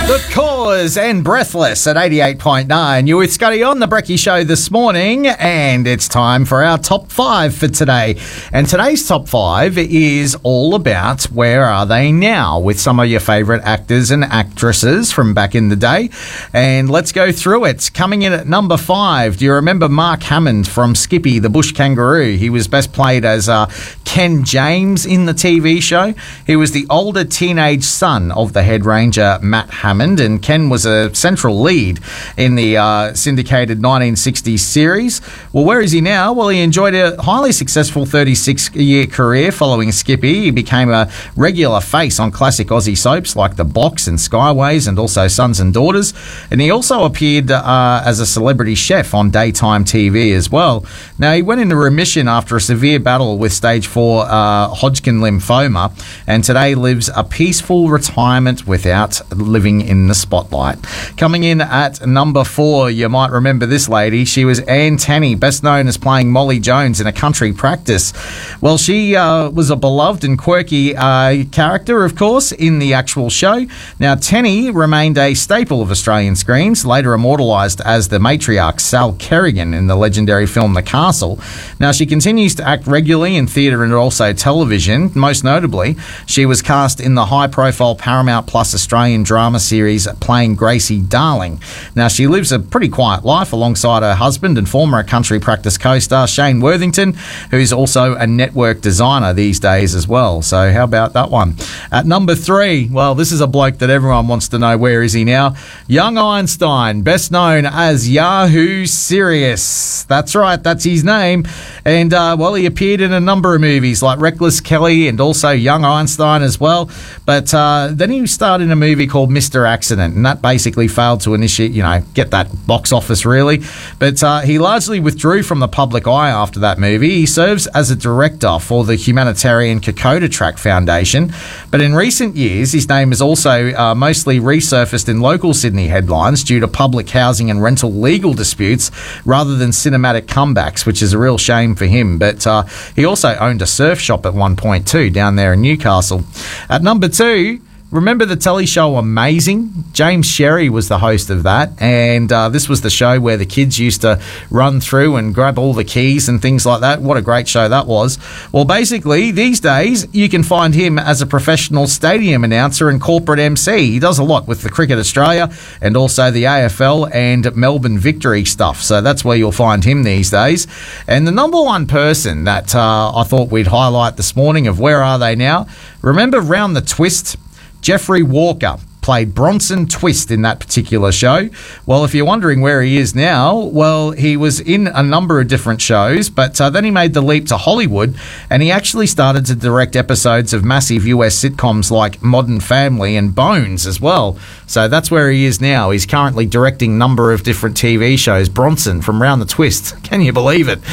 The Cause and Breathless at 88.9. You're with Scotty on The Brekkie Show this morning, and it's time for our top 5 for today. And today's top 5 is all about Where Are They Now, with some of your favourite actors and actresses from back in the day. And let's go through it. Coming in at number 5, do you remember Mark Hammond from Skippy, the Bush Kangaroo? He was best played as Ken James in the TV show. He was the older teenage son of the head ranger, Matt Hammond, and Ken was a central lead in the syndicated 1960s series. Well, where is he now? Well, he enjoyed a highly successful 36-year career following Skippy. He became a regular face on classic Aussie soaps like The Box and Skyways, and also Sons and Daughters. And he also appeared as a celebrity chef on daytime TV as well. Now, he went into remission after a severe battle with stage 4 Hodgkin lymphoma, and today lives a peaceful retirement without living in the spotlight. Coming in at number 4, you might remember this lady. She was Anne Tenney, best known as playing Molly Jones in A Country Practice. Well, she was a beloved and quirky character, of course, in the actual show. Now, Tenney remained a staple of Australian screens, later immortalised as the matriarch Sal Kerrigan in the legendary film The Castle. Now, she continues to act regularly in theatre and also television. Most notably, she was cast in the high-profile Paramount Plus Australian drama series playing Gracie Darling. Now, she lives a pretty quiet life alongside her husband and former Country Practice co-star Shane Worthington, who's also a network designer these days as well. So how about that one? At number 3, well, this is a bloke that everyone wants to know, where is he now? Young Einstein, best known as Yahoo Serious. That's right, that's his name. And, well, he appeared in a number of movies like Reckless Kelly and also Young Einstein as well. But then he starred in a movie called Mr. Accident, and that basically failed to get that box office really. But he largely withdrew from the public eye after that movie. He serves as a director for the humanitarian Kokoda Track Foundation. But in recent years, his name has also mostly resurfaced in local Sydney headlines due to public housing and rental legal disputes rather than cinematic comebacks, which is a real shame for him. But he also owned a surf shop at one point too, down there in Newcastle. At number 2, remember the telly show Amazing? James Sherry was the host of that, and this was the show where the kids used to run through and grab all the keys and things like that. What a great show that was. Well, basically, these days, you can find him as a professional stadium announcer and corporate MC. He does a lot with the Cricket Australia and also the AFL and Melbourne Victory stuff, so that's where you'll find him these days. And the number one person that I thought we'd highlight this morning of Where Are They Now? Remember Round the Twist? Jeffrey Walker played Bronson Twist in that particular show. Well, if you're wondering where he is now, well, he was in a number of different shows, but then he made the leap to Hollywood, and he actually started to direct episodes of massive US sitcoms like Modern Family and Bones as well. So that's where he is now. He's currently directing a number of different TV shows. Bronson from Round the Twist. Can you believe it?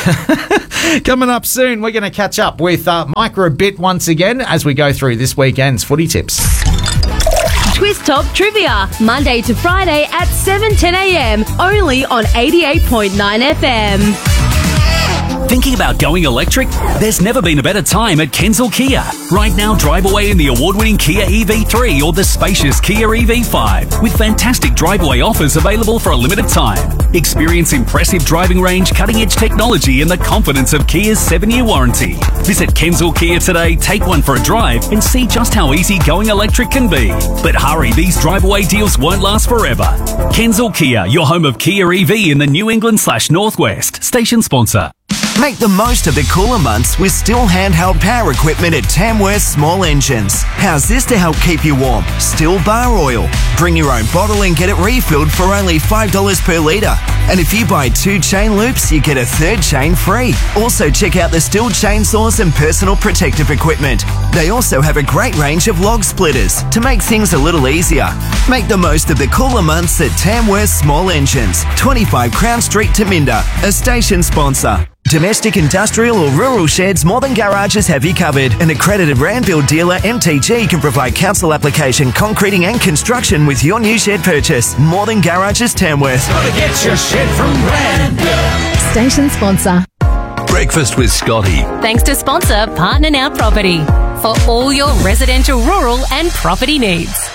Coming up soon, we're going to catch up with Microbit once again as we go through this weekend's footy tips. Twist Top Trivia, Monday to Friday at 7:10 a.m, only on 88.9 FM. Thinking about going electric? There's never been a better time at Kensal Kia. Right now, drive away in the award-winning Kia EV3 or the spacious Kia EV5 with fantastic drive-away offers available for a limited time. Experience impressive driving range, cutting-edge technology and the confidence of Kia's 7-year warranty. Visit Kensal Kia today, take one for a drive and see just how easy going electric can be. But hurry, these drive-away deals won't last forever. Kensal Kia, your home of Kia EV in the New England/Northwest. Station sponsor. Make the most of the cooler months with Stihl handheld power equipment at Tamworth Small Engines. How's this to help keep you warm? Stihl bar oil. Bring your own bottle and get it refilled for only $5 per litre. And if you buy 2 chain loops, you get a 3rd chain free. Also check out the Stihl chainsaws and personal protective equipment. They also have a great range of log splitters to make things a little easier. Make the most of the cooler months at Tamworth Small Engines, 25 Crown Street, Taminda, a station sponsor. Domestic, industrial or rural sheds, More Than Garages have you covered. An accredited Randville dealer, MTG, can provide council application, concreting and construction with your new shed purchase. More Than Garages, Tamworth. Gotta get your shed from Randville. Station sponsor. Breakfast with Scotty. Thanks to sponsor Partner Now Property for all your residential, rural and property needs.